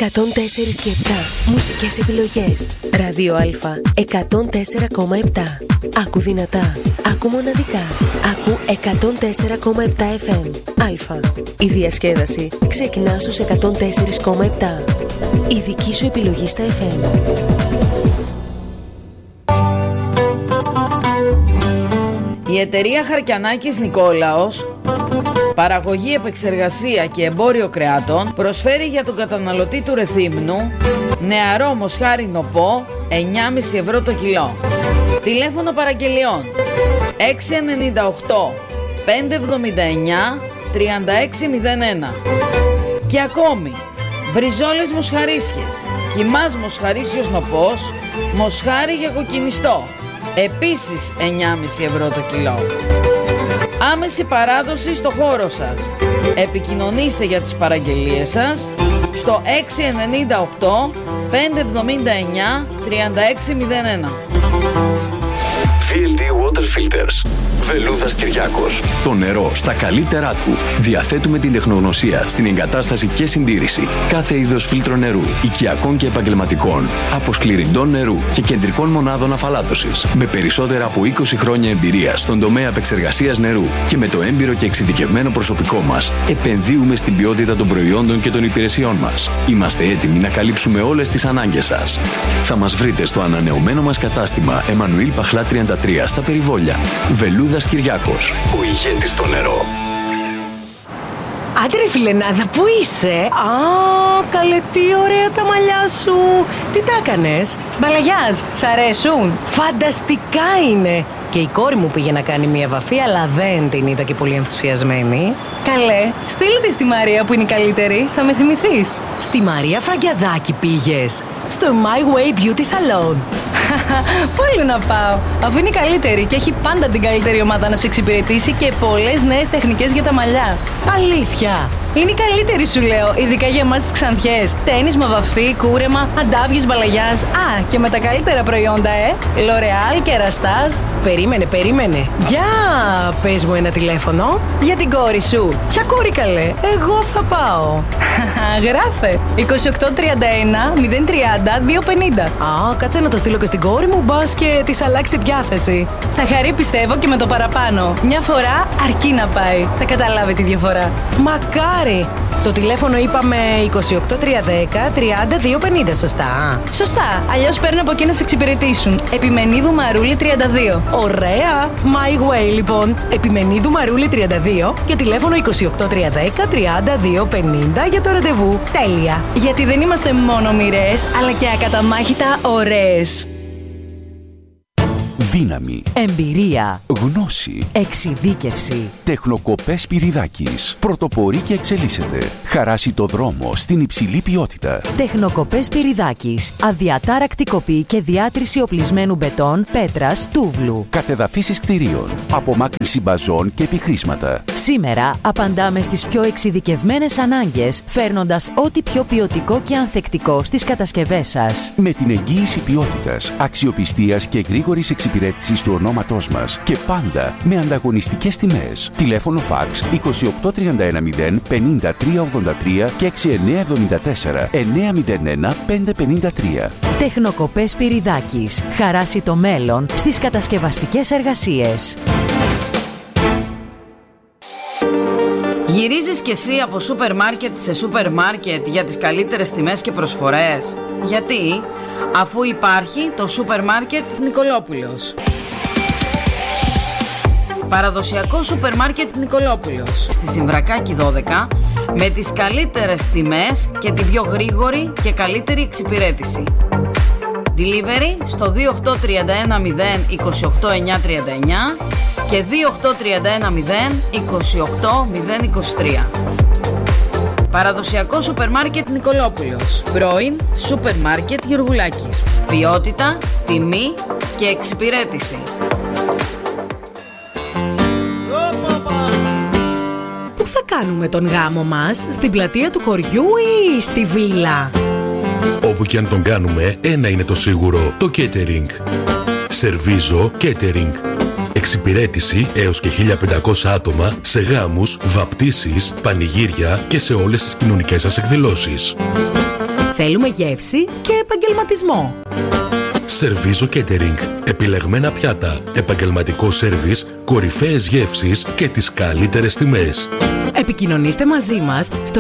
104 και 7. Μουσικές επιλογές. Ράδιο Α 104,7. Άκου δυνατά. Άκου μοναδικά. Άκου 104,7 FM. Α. Η διασκέδαση ξεκινά στους 104,7. Η δική σου επιλογή στα FM. Η εταιρεία Χαρκιανάκης Νικόλαος, παραγωγή, επεξεργασία και εμπόριο κρεάτων, προσφέρει για τον καταναλωτή του Ρεθύμνου νεαρό μοσχάρι νοπό 9,5 ευρώ το κιλό. Τηλέφωνο παραγγελιών 698 579 3601. Και ακόμη μπριζόλες μοσχαρίσιες, κιμάς μοσχαρίσιος νοπός, μοσχάρι για κοκκινιστό, επίσης 9,5 ευρώ το κιλό. Άμεση παράδοση στο χώρο σας. Επικοινωνήστε για τις παραγγελίες σας στο 698 579 3601. VLD Water Filters. Βελούδας Κυριάκος. Το νερό στα καλύτερά του. Διαθέτουμε την τεχνογνωσία στην εγκατάσταση και συντήρηση κάθε είδος φίλτρο νερού, οικιακών και επαγγελματικών, αποσκληρυντών νερού και κεντρικών μονάδων αφαλάτωσης. Με περισσότερα από 20 χρόνια εμπειρία στον τομέα επεξεργασίας νερού και με το έμπειρο και εξειδικευμένο προσωπικό μας, επενδύουμε στην ποιότητα των προϊόντων και των υπηρεσιών μας. Είμαστε έτοιμοι να καλύψουμε όλες τις ανάγκες σας. Θα μας βρείτε στο ανανεωμένο μας κατάστημα Εμμανουήλ Παχλά 33 στα Περιβόλια. Βελούδας Κυριάκος, ο ηγέτης στο νερό. Άντε ρε φιλενάδα, πού είσαι? Καλέ, τι ωραία τα μαλλιά σου. Τι τα έκανες? Μπαλαγιάς, σ' αρέσουν? Φανταστικά είναι. Και η κόρη μου πήγε να κάνει μια βαφή, αλλά δεν την είδα και πολύ ενθουσιασμένη. Καλέ, στείλε τη στη Μαρία που είναι η καλύτερη, θα με θυμηθείς. Στη Μαρία Φραγκιαδάκη πήγες? Στο My Way Beauty Salon. Πού να πάω, αφού είναι η καλύτερη και έχει πάντα την καλύτερη ομάδα να σε εξυπηρετήσει και πολλές νέες τεχνικές για τα μαλλιά. Αλήθεια? Είναι η καλύτερη, σου λέω, ειδικά για εμάς τις Ξανθιές. Τένισμα, βαφή, κούρεμα, αντάβιες μπαλαγιάς. Και με τα καλύτερα προϊόντα, L'Oreal και Ραστάζ. Περίμενε. Για πες μου ένα τηλέφωνο. Για την κόρη σου. Ποια κόρη, καλέ? Εγώ θα πάω. Γράφε 2831 030 250. Κάτσε να το στείλω και στην κόρη μου, μπας και της αλλάξει διάθεση. Θα χαρεί, πιστεύω, και με το παραπάνω. Μια φορά αρκεί να πάει. Θα καταλάβει τη διαφορά. Μακάρι. Το τηλέφωνο είπαμε 28310 3250, σωστά? Σωστά, αλλιώς παίρνω από εκεί να σε εξυπηρετήσουν. Επιμενίδου Μαρούλη 32. Ωραία! My Way, λοιπόν. Επιμενίδου Μαρούλη 32 και τηλέφωνο 28310 3250 για το ραντεβού. Τέλεια! Γιατί δεν είμαστε μόνο μοιραίες, αλλά και ακαταμάχητα ωραίες. Δύναμη, εμπειρία, γνώση, εξειδίκευση. Τεχνοκοπές Σπυριδάκης. Πρωτοπορεί και εξελίσσεται. Χαράσει το δρόμο στην υψηλή ποιότητα. Τεχνοκοπές Σπυριδάκης. Αδιατάρακτη κοπή και διάτρηση οπλισμένου μπετόν, πέτρας, τούβλου. Κατεδαφίσεις κτηρίων. Απομάκρυνση μπαζών και επιχρήσματα. Σήμερα απαντάμε στις πιο εξειδικευμένες ανάγκες, φέρνοντας ό,τι πιο ποιοτικό και ανθεκτικό στις κατασκευές σας. Με την εγγύηση ποιότητας, αξιοπιστίας και γρήγορης εξυπηρέτησης του ονόματός μας και πάντα με ανταγωνιστικές τιμές. Τηλέφωνο φαξ 28310 5383 και 6974 901 553. Τεχνοκοπές Σπυριδάκης. Χαράσει το μέλλον στις κατασκευαστικές εργασίες. Γυρίζεις κι εσύ από σούπερ μάρκετ σε σούπερ μάρκετ για τις καλύτερες τιμές και προσφορές? Γιατί? Αφού υπάρχει το σούπερ μάρκετ Νικολόπουλος. Παραδοσιακό σούπερ μάρκετ Νικολόπουλος στη Ζυμβρακάκη 12, με τις καλύτερες τιμές και την πιο γρήγορη και καλύτερη εξυπηρέτηση. Delivery στο 2831 0 28 939 και 2831 0 28 023. Παραδοσιακό σούπερ μάρκετ Νικολόπουλος. Πρώην σούπερ μάρκετ Γεωργουλάκης. Ποιότητα, τιμή και εξυπηρέτηση. Πού θα κάνουμε τον γάμο μας? Στην πλατεία του χωριού ή στη βίλα? Όπου και αν τον κάνουμε, ένα είναι το σίγουρο: το catering. Σερβίζο Catering. Εξυπηρέτηση έως και 1.500 άτομα σε γάμους, βαπτίσεις, πανηγύρια και σε όλες τις κοινωνικές σας εκδηλώσεις. Θέλουμε γεύση και επαγγελματισμό. Σερβίζο Catering. Επιλεγμένα πιάτα, επαγγελματικό σέρβις, κορυφαίες γεύσεις και τις καλύτερες τιμές. Επικοινωνήστε μαζί μας στο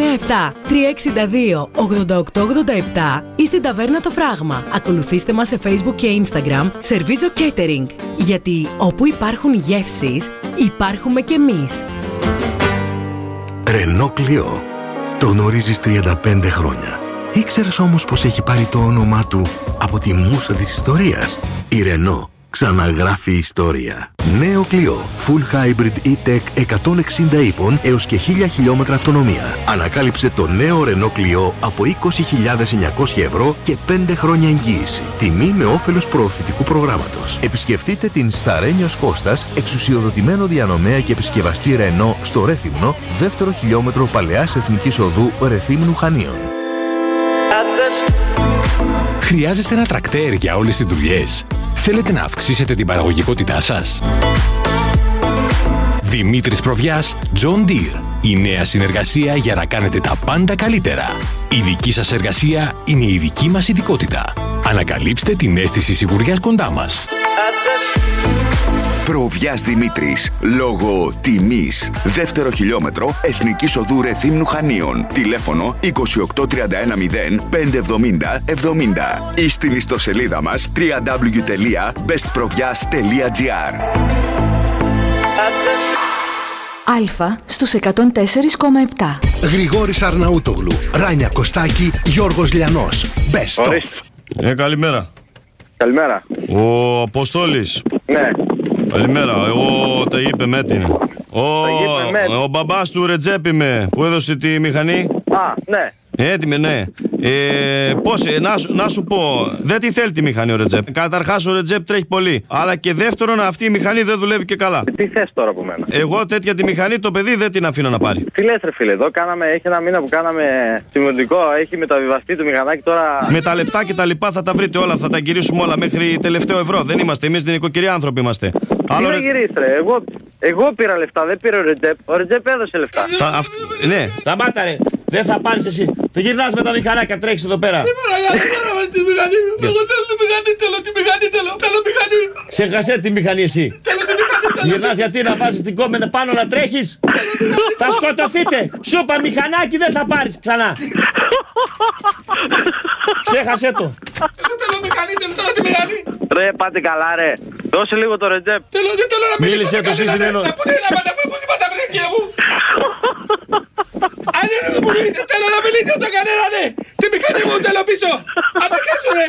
697-362-8887 ή στην Ταβέρνα Το Φράγμα. Ακολουθήστε μας σε Facebook και Instagram Σερβίζο Catering. Γιατί όπου υπάρχουν γεύσεις, υπάρχουμε κι εμείς. Renault Clio. Το γνωρίζεις 35 χρόνια. Ήξερες όμως πως έχει πάρει το όνομά του από τη μούσα της ιστορίας? Η Renault ξαναγράφει ιστορία. Νέο Clio. Full Hybrid E-Tech 160 ύπων έως και 1000 χιλιόμετρα αυτονομία. Ανακάλυψε το νέο Renault Clio από 20.900 ευρώ και 5 χρόνια εγγύηση. Τιμή με όφελος προωθητικού προγράμματος. Επισκεφτείτε την Σταρένιος Κώστας, εξουσιοδοτημένο διανομέα και επισκευαστή Renault στο Ρέθυμνο, δεύτερο χιλιόμετρο Παλαιάς Εθνικής Οδού Ρεθύμνου Χανίων. Χρειάζεστε ένα τρακτέρ για όλες τις δουλειές? Θέλετε να αυξήσετε την παραγωγικότητά σας? Δημήτρης Προβιάς, John Deere. Η νέα συνεργασία για να κάνετε τα πάντα καλύτερα. Η δική σας εργασία είναι η δική μας ειδικότητα. Ανακαλύψτε την αίσθηση σιγουριάς κοντά μας. Προβιάς Δημήτρης. Λόγω τιμής. Δεύτερο χιλιόμετρο Εθνικής Οδού Ρεθύμνου Χανίων. Τηλέφωνο 28310 570 70 ή στην ιστοσελίδα μας www.bestprovias.gr. Αλφα στους 104,7. Γρηγόρης Αρναούτογλου, Ράνια Κωστάκη, Γιώργος Λιανός. Best of. Καλημέρα. Καλημέρα. Ο Αποστόλης. Ναι. Καλημέρα, εγώ τα είπε Μέτιν. Ο μπαμπάς του Ρετζέπ είμαι, που έδωσε τη μηχανή. Α, ναι. Έτοιμη, ναι. Πώς, να σου πω, δεν τη θέλει τη μηχανή ο Ρετζέπ. Καταρχάς ο Ρετζέπ τρέχει πολύ. Αλλά και δεύτερον, αυτή η μηχανή δεν δουλεύει και καλά. Τι θες τώρα από μένα? Εγώ τέτοια τη μηχανή το παιδί δεν την αφήνω να πάρει. Τι λες ρε φίλε, εδώ έχει ένα μήνα που κάναμε σημαντικό, έχει μεταβιβαστεί το μηχανάκι τώρα. Με τα λεφτά και τα λοιπά θα τα βρείτε όλα, θα τα γυρίσουμε όλα μέχρι τελευταίο ευρώ. Δεν είμαστε, εμείς νοικοκυριά άνθρωποι είμαστε. Άλλο ρε γυρίς ρε, εγώ πήρα λεφτά, δεν πήρε ο Ρετζέπ. Ο Ρετζέπ έδωσε λεφτά. Ναι, σταμάτα ρε, δεν θα πάρεις εσύ. Θα γυρνάς με τα μηχανάκια, τρέχεις εδώ πέρα. Δεν μπορώ τη μηχανή. Εγώ θέλω τη μηχανή, θέλω μηχανή. Ξέχασε τη μηχανή εσύ. Θέλω τη μηχανή. Γυρνάς γιατί να βάζεις την κόμενα πάνω να τρέχεις? Θα σκοτωθείτε. Σούπα μηχανάκι δεν θα πάρεις ξανά. Ξέχασέ το. Εγώ θέλω μηχανή, θέλω τη μηχανή. Ρε πάτε καλά ρε. Δώσε λίγο το Ρετζέπ. Θέλω να μιλήσω. Μίλησε το εσύ συνένω. Να πούνε να τα βρήκια μου. Αν δεν μου πείτε, θέλω να μιλήσω το κανένα ναι. Τη μηχανή μου θέλω πίσω. Απεχέσου ρε.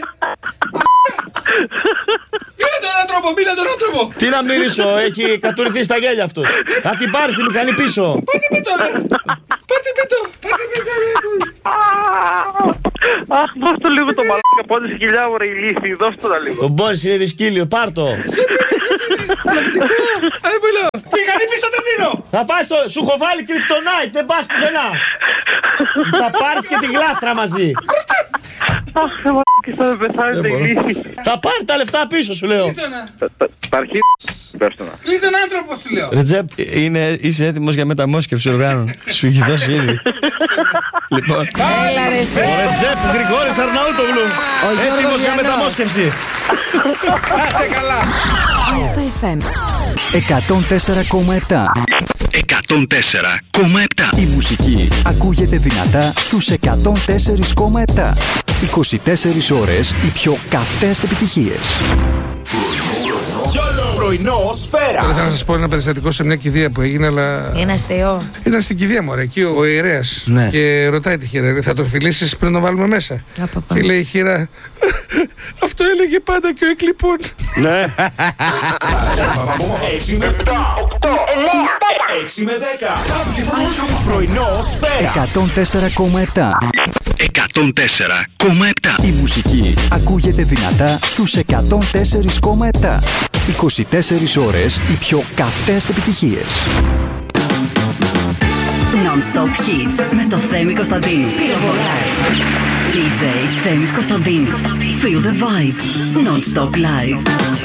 Μίλα τον άνθρωπο, μίλα τον άνθρωπο. Τι να μιλήσω, έχει κατουρηθεί στα γέλια αυτός. Θα την πάρεις τη μηχανή πίσω. Πάρτε με τώρα. Πάρτε με το. Αχ, δώσ' το λίγο το μαλάκα, πόντες χιλιάβορα η λύθη, δώσ' το λίγο. Τον Μπόρις είναι δυσκύλιο, πάρ' το. Μηχανή πίσω δεν δίνω. Θα πας το, σου έχω βάλει κρυπτονάιτ, δεν πας πουθενά. Θα πάρεις και τη γλάστρα μαζί. Αχ, θα με πεθάνετε η λύθη. Θα πάρει τα λεφτά πίσω σου λέω. Τα αρχή πέφτωνα. Κλείτον άνθρωπο σου λέω. Ρετζέπ, είσαι έτοιμος για μεταμόσχευση οργάνων. Σου έχει δώσει ήδη. Λοιπόν, Έλα ρε εσύ. ο Ρετζέπ Γρηγόρης Αρναούτογλου. Έτοιμος για μεταμόσχευση. Άσε καλά. Αλφα FM 104,7. 104,7. Η μουσική ακούγεται δυνατά στους 104,7. 24 ώρες οι πιο καυτές επιτυχίες. Πρωινό Σφαίρα. Τώρα θα σας πω ένα περιστατικό σε μια κηδεία που έγινε, αλλά. Είναι αστείο. Ήταν στην κηδεία μου, εκεί ο ιερέας. Ναι. Και ρωτάει τη χείρα, θα τον φιλήσεις πριν το βάλουμε μέσα? Και λέει η χείρα, αυτό έλεγε πάντα και ο εκλειπών. Ναι. 6 με 7, 8, 9, 6 με 10. Πρωινό Σφαίρα. 104,7. 104,7. Η μουσική ακούγεται δυνατά στους 104,7. 24 ώρες οι πιο καυτές επιτυχίες. Non-stop hits με το Θέμη Κωνσταντίνου. Πυροβολάει. DJ Θέμης Κωνσταντίνου. Feel the vibe. Non-stop live.